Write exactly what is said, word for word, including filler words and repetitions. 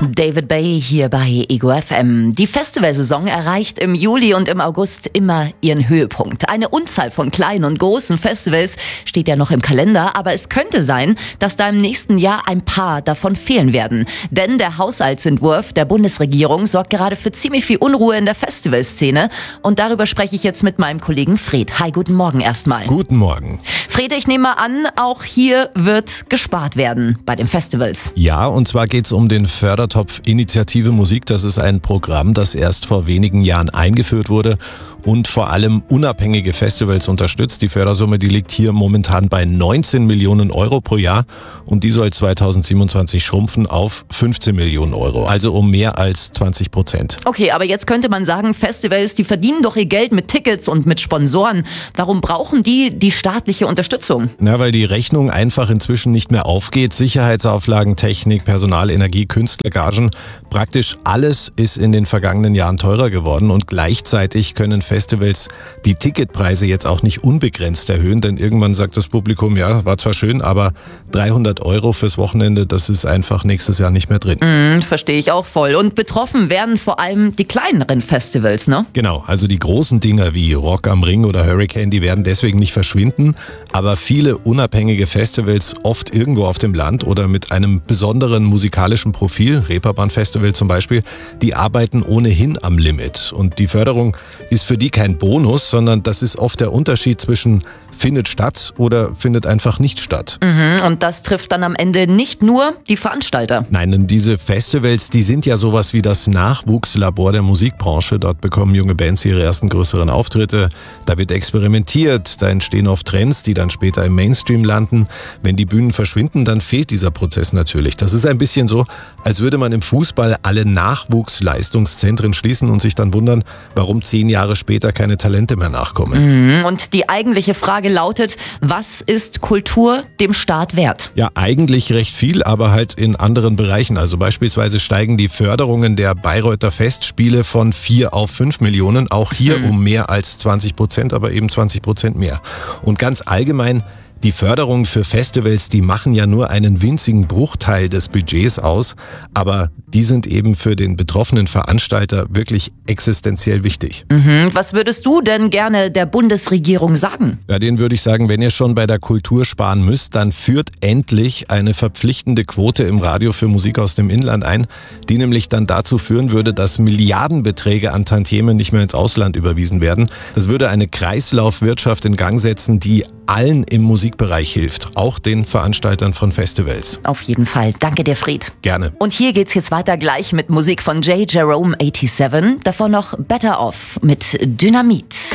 David Bay hier bei Ego F M. Die Festivalsaison erreicht im Juli und im August immer ihren Höhepunkt. Eine Unzahl von kleinen und großen Festivals steht ja noch im Kalender, aber es könnte sein, dass da im nächsten Jahr ein paar davon fehlen werden. Denn der Haushaltsentwurf der Bundesregierung sorgt gerade für ziemlich viel Unruhe in der Festivalszene. Und darüber spreche ich jetzt mit meinem Kollegen Fred. Hi, guten Morgen erstmal. Guten Morgen. Fred, ich nehme mal an, auch hier wird gespart werden bei den Festivals. Ja, und zwar geht es um den Fördertopf Initiative Musik. Das ist ein Programm, das erst vor wenigen Jahren eingeführt wurde und vor allem unabhängige Festivals unterstützt. Die Fördersumme, die liegt hier momentan bei neunzehn Millionen Euro pro Jahr und die soll zweitausendsiebenundzwanzig schrumpfen auf fünfzehn Millionen Euro, also um mehr als zwanzig Prozent. Okay, aber jetzt könnte man sagen, Festivals, die verdienen doch ihr Geld mit Tickets und mit Sponsoren. Warum brauchen die die staatliche Unterstützung? Na, weil die Rechnung einfach inzwischen nicht mehr aufgeht. Sicherheitsauflagen, Technik, Personal, Energie, Künstlergagen, praktisch alles ist in den vergangenen Jahren teurer geworden und gleichzeitig können Festivals die Ticketpreise jetzt auch nicht unbegrenzt erhöhen, denn irgendwann sagt das Publikum, ja, war zwar schön, aber dreihundert Euro fürs Wochenende, das ist einfach nächstes Jahr nicht mehr drin. Mm, verstehe ich auch voll. Und betroffen werden vor allem die kleineren Festivals, ne? Genau, also die großen Dinger wie Rock am Ring oder Hurricane, die werden deswegen nicht verschwinden, aber viele unabhängige Festivals, oft irgendwo auf dem Land oder mit einem besonderen musikalischen Profil, Reeperbahn Festival zum Beispiel, die arbeiten ohnehin am Limit. Und die Förderung ist für die kein Bonus, sondern das ist oft der Unterschied zwischen findet statt oder findet einfach nicht statt. Mhm, und das trifft dann am Ende nicht nur die Veranstalter. Nein, denn diese Festivals, die sind ja sowas wie das Nachwuchslabor der Musikbranche. Dort bekommen junge Bands ihre ersten größeren Auftritte. Da wird experimentiert, da entstehen oft Trends, die dann später im Mainstream landen. Wenn die Bühnen verschwinden, dann fehlt dieser Prozess natürlich. Das ist ein bisschen so, als würde man im Fußball alle Nachwuchsleistungszentren schließen und sich dann wundern, warum zehn Jahre später keine Talente mehr nachkommen. Mhm, und die eigentliche Frage lautet, was ist Kultur dem Staat wert? Ja, eigentlich recht viel, aber halt in anderen Bereichen. Also beispielsweise steigen die Förderungen der Bayreuther Festspiele von vier auf fünf Millionen, auch hier mhm. um mehr als zwanzig Prozent, aber eben zwanzig Prozent mehr. Und ganz allgemein, die Förderungen für Festivals, die machen ja nur einen winzigen Bruchteil des Budgets aus, aber die sind eben für den betroffenen Veranstalter wirklich existenziell wichtig. Mhm. Was würdest du denn gerne der Bundesregierung sagen? Ja, denen würde ich sagen, wenn ihr schon bei der Kultur sparen müsst, dann führt endlich eine verpflichtende Quote im Radio für Musik aus dem Inland ein, die nämlich dann dazu führen würde, dass Milliardenbeträge an Tantiemen nicht mehr ins Ausland überwiesen werden. Das würde eine Kreislaufwirtschaft in Gang setzen, die allen im Musikbereich hilft, auch den Veranstaltern von Festivals. Auf jeden Fall. Danke dir, Fred. Gerne. Und hier geht's jetzt weiter gleich mit Musik von J. Jerome siebenundachtzig, davor noch Better Off mit Dynamit.